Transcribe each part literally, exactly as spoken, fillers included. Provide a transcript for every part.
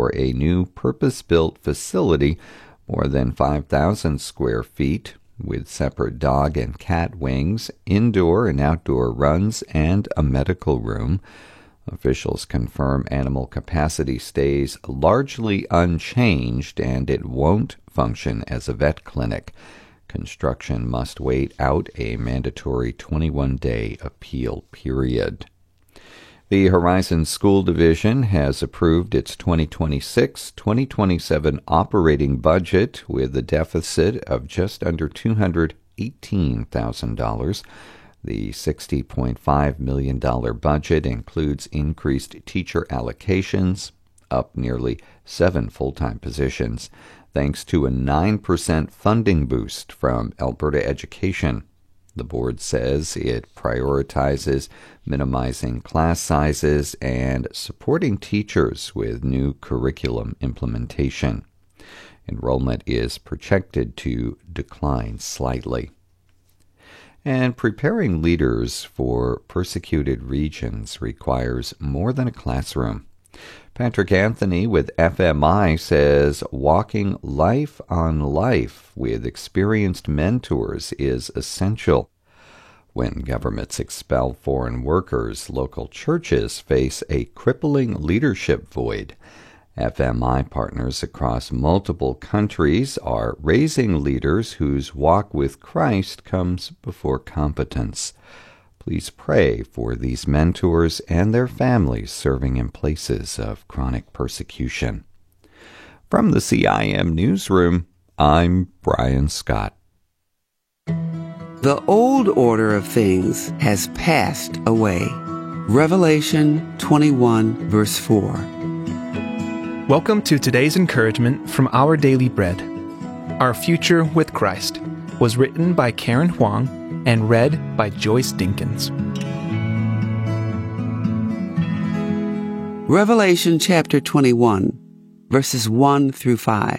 for a new purpose-built facility, more than five thousand square feet, with separate dog and cat wings, indoor and outdoor runs, and a medical room. Officials confirm animal capacity stays largely unchanged and it won't function as a vet clinic. Construction must wait out a mandatory twenty-one day appeal period. The Horizon School Division has approved its twenty twenty-six twenty twenty-seven operating budget with a deficit of just under two hundred eighteen thousand dollars. The sixty point five million dollars budget includes increased teacher allocations, up nearly seven full-time positions, thanks to a nine percent funding boost from Alberta Education. The board says it prioritizes minimizing class sizes and supporting teachers with new curriculum implementation. Enrollment is projected to decline slightly. And preparing leaders for persecuted regions requires more than a classroom. Patrick Anthony with F M I says walking life on life with experienced mentors is essential. When governments expel foreign workers, local churches face a crippling leadership void. F M I partners across multiple countries are raising leaders whose walk with Christ comes before competence. Please pray for these mentors and their families serving in places of chronic persecution. From the C I M Newsroom, I'm Brian Scott. The old order of things has passed away. Revelation twenty-one, verse four. Welcome to today's encouragement from Our Daily Bread. Our Future with Christ was written by Karen Huang and read by Joyce Dinkins. Revelation chapter twenty-one, verses one through five.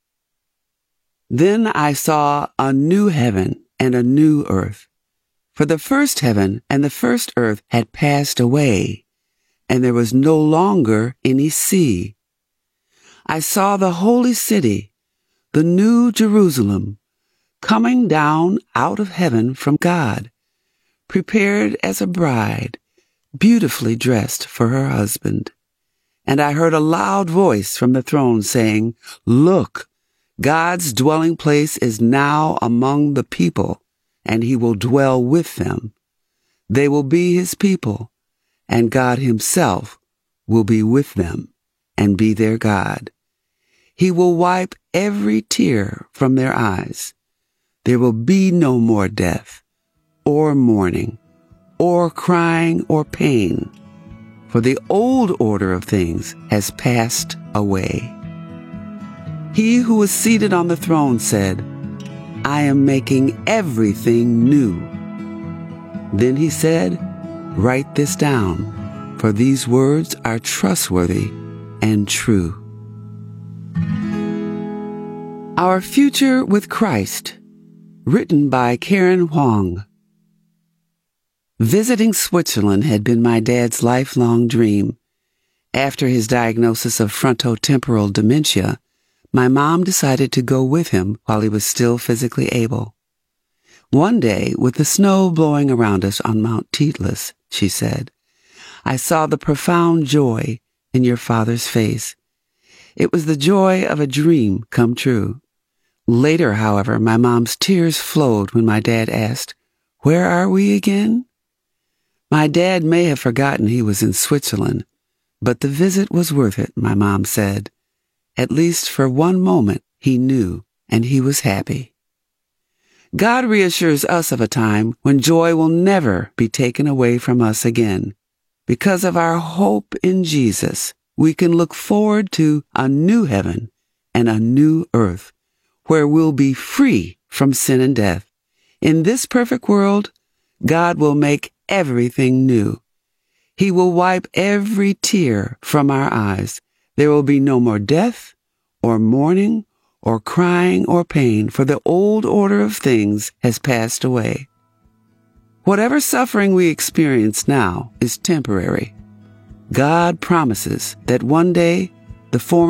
Then I saw a new heaven and a new earth. For the first heaven and the first earth had passed away, and there was no longer any sea. I saw the holy city, the new Jerusalem, coming down out of heaven from God, prepared as a bride, beautifully dressed for her husband. And I heard a loud voice from the throne saying, "Look, God's dwelling place is now among the people, and he will dwell with them. They will be his people, and God himself will be with them and be their God. He will wipe every tear from their eyes. There will be no more death, or mourning, or crying, or pain, for the old order of things has passed away." He who was seated on the throne said, "I am making everything new." Then he said, "Write this down, for these words are trustworthy and true." Our Future with Christ, written by Karen Huang. Visiting Switzerland had been my dad's lifelong dream. After his diagnosis of frontotemporal dementia, my mom decided to go with him while he was still physically able. One day, with the snow blowing around us on Mount Titlis, she said, "I saw the profound joy in your father's face. It was the joy of a dream come true." Later, however, my mom's tears flowed when my dad asked, "Where are we again?" My dad may have forgotten he was in Switzerland, but the visit was worth it, my mom said. At least for one moment he knew, and he was happy. God reassures us of a time when joy will never be taken away from us again. Because of our hope in Jesus, we can look forward to a new heaven and a new earth, where we'll be free from sin and death. In this perfect world, God will make everything new. He will wipe every tear from our eyes. There will be no more death, or mourning, or crying, or pain, for the old order of things has passed away. Whatever suffering we experience now is temporary. God promises that one day the former